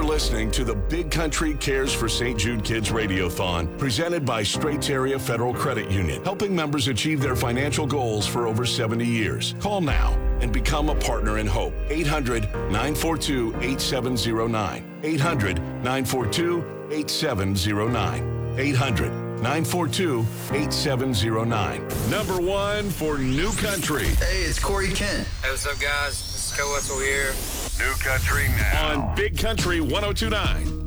listening to the Big Country Cares for St. Jude Kids Radiothon, presented by Straits Area Federal Credit Union, helping members achieve their financial goals for over 70 years. Call now and become a partner in hope. 800-942-8709. 800-942-8709. 800-942-8709. Number one for New Country. Hey, it's Corey Kent. Hey, what's up, guys? This is Scott Wetzel here. New Country now. On Big Country 102.9.